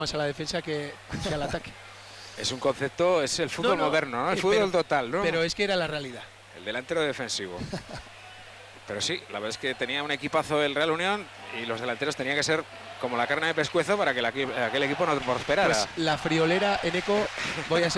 más a la defensa que al ataque. Es un concepto, es el fútbol moderno, ¿no? El fútbol total, ¿no? Pero es que era la realidad. El delantero defensivo. Pero sí, la verdad es que tenía un equipazo el Real Unión y los delanteros tenían que ser como la carne de pescuezo para que aquel equipo no prosperara. Pues la friolera, Eneco, voy a ser